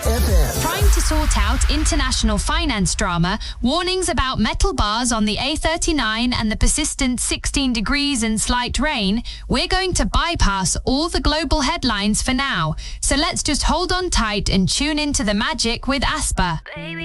FM. Trying to sort out international finance drama, warnings about metal bars on the A39 and the persistent 16 degrees and slight rain, we're going to bypass all the global headlines for now. So let's just hold on tight and tune into the magic with Asper.